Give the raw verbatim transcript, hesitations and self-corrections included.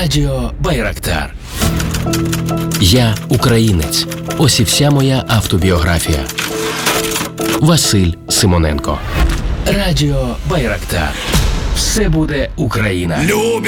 Радіо Байрактар. Я українець. Ось і вся моя автобіографія. Василь Симоненко. Радіо Байрактар. Все буде Україна. Любі